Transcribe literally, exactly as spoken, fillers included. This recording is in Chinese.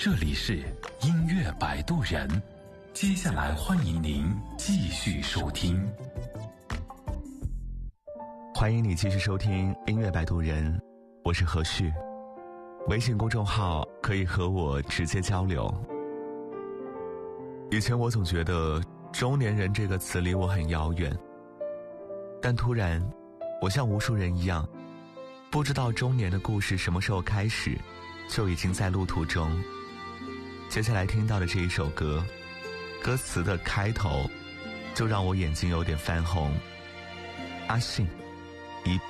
这里是音乐摆渡人，接下来欢迎您继续收听。 欢迎你继续收听音乐摆渡人，我是何旭。微信公众号可以和我直接交流。以前我总觉得中年人这个词离我很遥远，但突然我像无数人一样，不知道中年的故事什么时候开始，就已经在路途中。接下来听到的这一首歌，歌词的开头就让我眼睛有点泛红。阿信，一